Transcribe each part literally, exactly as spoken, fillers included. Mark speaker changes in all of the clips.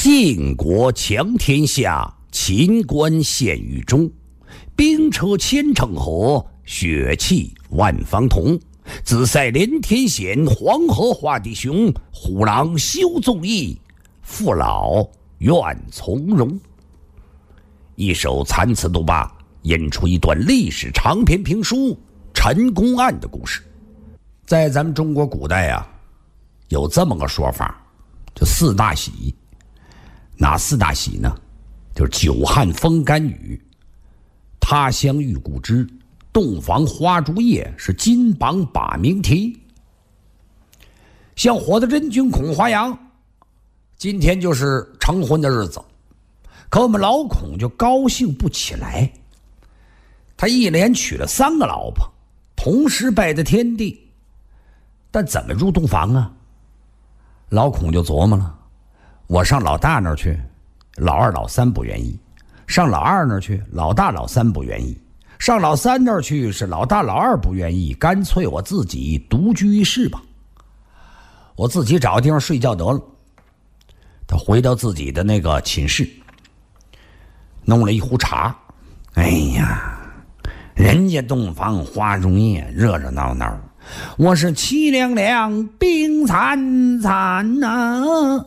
Speaker 1: 晋国强天下，秦关陷于中。兵车千乘河，血气万方同。自塞连天险，黄河化地雄。虎狼休纵义，父老愿从容。一首残词都罢，引出一段历史长篇评书《陈公案》的故事。在咱们中国古代啊，有这么个说法，就四大喜。哪四大喜呢？就是久旱风甘雨，他乡遇故知，洞房花烛夜，是金榜把名题。像火的真君孔华阳，今天就是成婚的日子，可我们老孔就高兴不起来。他一连娶了三个老婆，同时拜的天地，但怎么入洞房啊？老孔就琢磨了，我上老大那儿去，老二老三不愿意；上老二那儿去，老大老三不愿意；上老三那儿去，是老大老二不愿意。干脆我自己独居一室吧，我自己找个地方睡觉得了。他回到自己的那个寝室，弄了一壶茶。哎呀，人家洞房花烛夜，热热闹闹，我是凄凉凉，冰惨惨呐！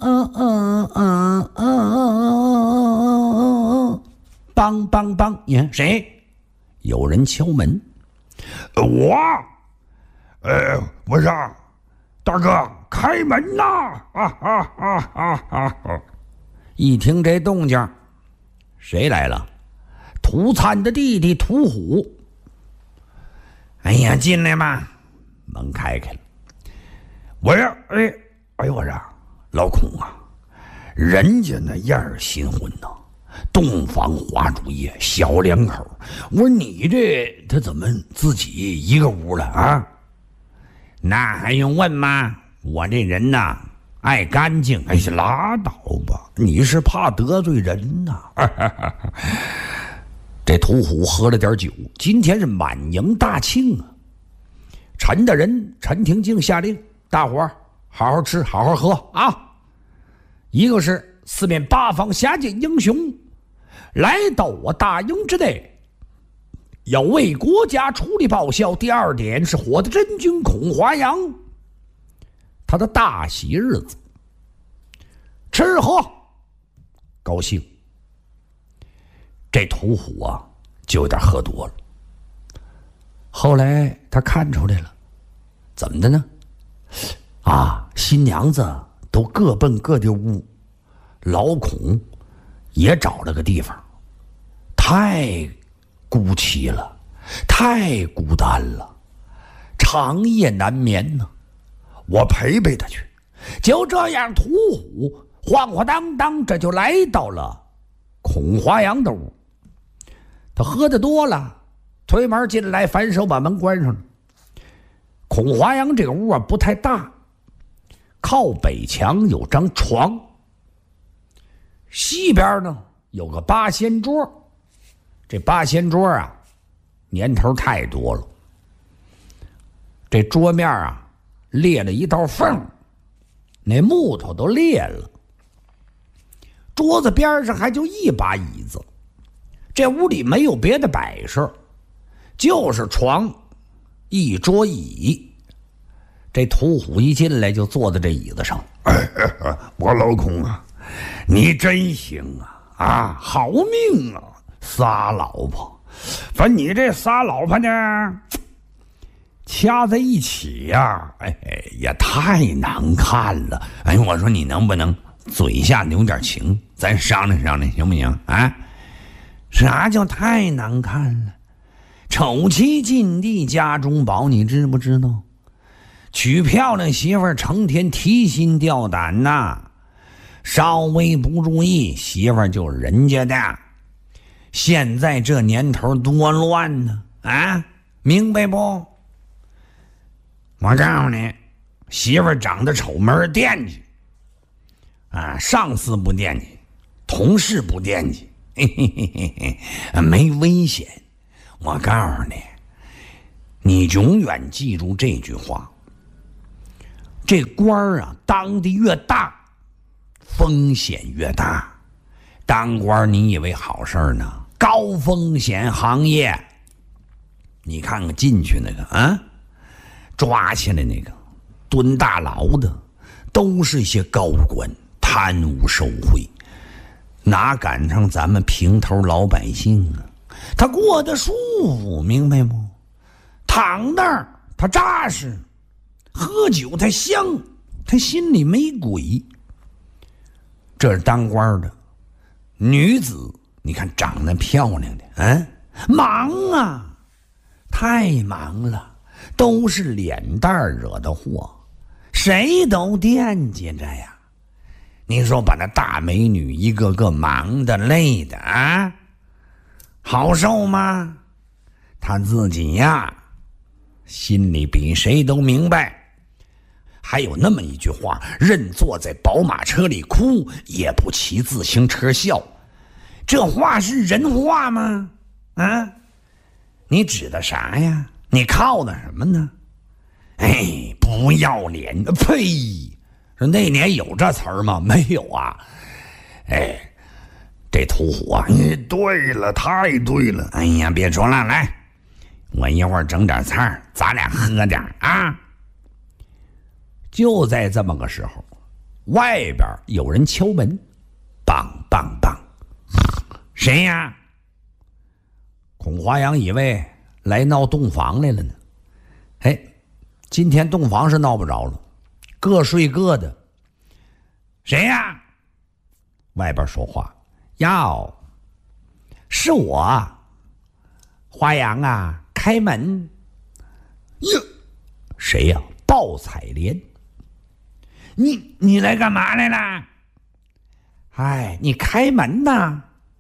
Speaker 1: 梆梆梆！你看谁？有人敲门。
Speaker 2: 我，呃，我说，大哥，开门呐！啊啊啊啊啊！
Speaker 1: 一听这动静，谁来了？涂灿的弟弟涂虎。哎呀，进来吧。门开开了。
Speaker 2: 我呀，哎，哎呦，我说老孔啊，人家那样儿新婚呐，洞房花烛夜，小两口。我说你这他怎么自己一个屋了啊？
Speaker 1: 那还用问吗？我这人呐，爱干净。
Speaker 2: 哎呀，拉倒吧，你是怕得罪人呐？
Speaker 1: 这屠虎喝了点酒，今天是满营大庆啊。陈大人陈廷敬下令，大伙儿好好吃好好喝啊！一个是四面八方下界英雄来到我大营之内，要为国家出力报效。第二点是火的真君孔华阳，他的大喜日子，吃喝高兴。这屠虎啊，就有点喝多了。后来他看出来了，怎么的呢？啊，新娘子都各奔各的屋，老孔也找了个地方，太孤寂了，太孤单了，长夜难眠呢。我陪陪他去。就这样，屠虎晃晃荡荡，这就来到了孔华阳的屋。他喝得多了，推门进来，反手把门关上了。孔华阳这个屋啊不太大，靠北墙有张床，西边呢有个八仙桌。这八仙桌啊，年头太多了，这桌面啊裂了一道缝，那木头都裂了。桌子边上还就一把椅子，这屋里没有别的摆设，就是床一桌椅。这屠虎一进来就坐在这椅子上。
Speaker 2: 哎哎，我老孔啊，你真行啊！啊，好命啊，仨老婆。反正你这仨老婆呢，掐在一起呀、啊，哎也太难看了。哎，我说你能不能嘴下留点情，咱商量商量行不行啊？
Speaker 1: 啥叫太难看了？丑妻近地家中宝，你知不知道？娶漂亮媳妇儿成天提心吊胆呐，稍微不注意，媳妇儿就是人家的。现在这年头多乱呢，啊，明白不？
Speaker 2: 我告诉你，媳妇儿长得丑没人惦记，
Speaker 1: 啊，上司不惦记，同事不惦记，嘿嘿嘿嘿，没危险。我告诉你，你永远记住这句话：这官儿啊，当的越大，分
Speaker 2: 风险越大。当官你以为好事呢？高风险行业。你看看进去那个啊，抓起来那个蹲大牢的，都是一些高官，贪污受贿，哪赶上咱们平头老百姓啊？他过得舒服，明白不？躺那儿他扎实，喝酒他香，他心里没鬼。这是当官的女子，你看长得漂亮的，嗯，忙啊，太忙了，都是脸蛋惹的祸，谁都惦记着呀。你说把那大美女一个个忙的累的啊，好受吗？他自己呀，心里比谁都明白。还有那么一句话，任坐在宝马车里哭，也不骑自行车笑。这话是人话吗？啊，你指的啥呀？你靠的什么呢？哎，不要脸！呸！说那年有这词儿吗？没有啊。哎，这屠虎啊，你对了，太对了。哎呀，别说了，来，我一会儿整点菜，咱俩喝点啊。就在这么个时候，外边有人敲门，梆梆梆，谁呀？孔华阳以为来闹洞房来了呢。哎，今天洞房是闹不着了，各睡各的。谁呀？外边说话，哟，是我，华阳啊，开门。哟，谁呀？鲍彩莲。你你来干嘛来了？哎，你开门呐！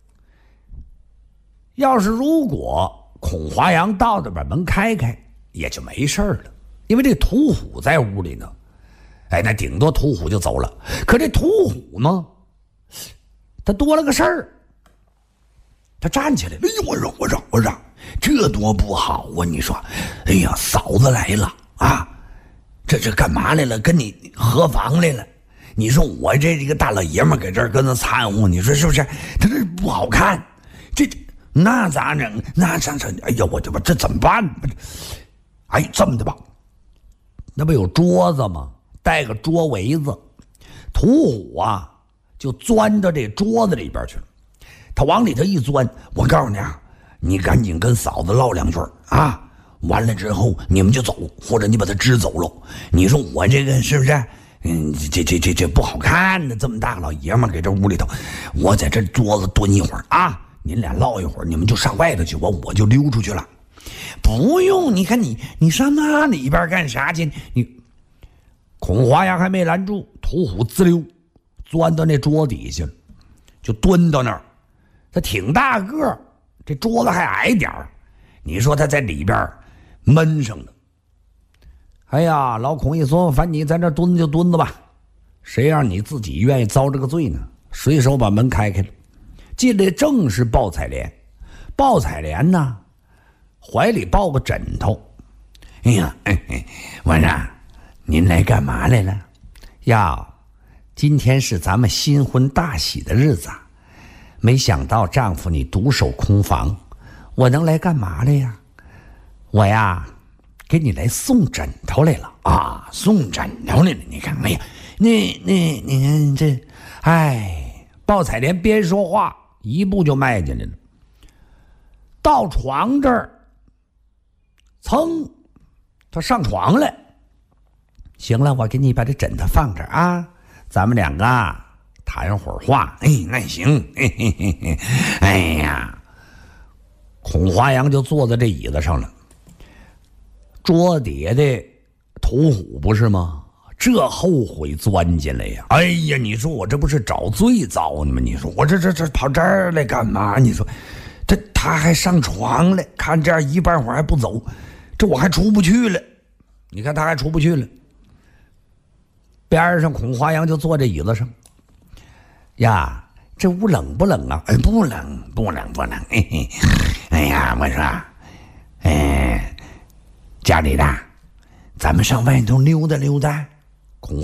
Speaker 2: 要是如果孔华阳到这把门开开，也就没事了，因为这屠虎在屋里呢。哎，那顶多屠虎就走了。可这屠虎呢，他多了个事儿。他站起来，哎呦，我说我说我说，这多不好啊！你说，哎呀，嫂子来了啊！这这干嘛来了？跟你合房来了？你说我这这个大老爷们搁这儿跟他掺和，你说是不是？他这不好看，这那咋整？那咋整？哎呀，我这这怎么办？哎，这么的吧，那不有桌子吗？带个桌围子，屠虎啊就钻到这桌子里边去了。他往里头一钻，我告诉你啊，你赶紧跟嫂子唠两句啊。完了之后你们就走，或者你把他支走了。你说我这个是不是嗯这这这这不好看呢？这么大个老爷们给这屋里头，我在这桌子蹲一会儿啊，您俩唠一会儿，你们就上外头去，我我就溜出去了。不用，你看你你上那里边干啥去？你孔华阳还没拦住，屠虎滋溜钻到那桌底下，就蹲到那儿。他挺大个儿，这桌子还矮点儿，你说他在里边闷上了。哎呀，老孔一说，反正你在这蹲就蹲着吧，谁让你自己愿意遭这个罪呢？随手把门开开了，进来正是鲍彩莲。鲍彩莲呢，怀里抱个枕头。哎呀，哎哎，我说您来干嘛来了？呀，今天是咱们新婚大喜的日子，没想到丈夫你独守空房，我能来干嘛来呀？我呀，给你来送枕头来了啊！送枕头来了，你看，哎呀，那那你看这，哎，鲍彩莲边说话一步就迈进来了，到床这儿，噌，他上床了。行了，我给你把这枕头放这儿啊，咱们两个谈会儿话。哎，那行，嘿嘿嘿嘿，哎呀，孔华阳就坐在这椅子上了。桌底下的屠虎不是吗？这后悔钻进来呀！哎呀，你说我这不是找罪遭呢吗？你说我这这这跑这儿来干嘛？你说这他还上床来，看这样一半会儿还不走，这我还出不去了。你看他还出不去了。边上孔华阳就坐这椅子上。呀，这屋冷不冷啊？哎，不冷，不冷，不冷。嘿嘿，哎呀，我说，哎。家里的，咱们上外头溜达溜达。